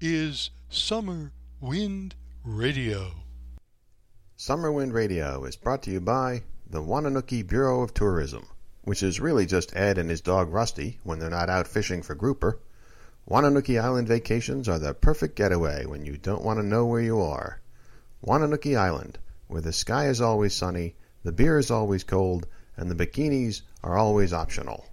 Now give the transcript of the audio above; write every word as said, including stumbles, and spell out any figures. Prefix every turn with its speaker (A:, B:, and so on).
A: is Summer Wind Radio.
B: Summer Wind Radio is brought to you by the Wananoki Bureau of Tourism, which is really just Ed and his dog Rusty when they're not out fishing for grouper. Wananoki Island vacations are the perfect getaway when you don't want to know where you are. Wananoki Island, where the sky is always sunny, the beer is always cold, and the bikinis are always optional.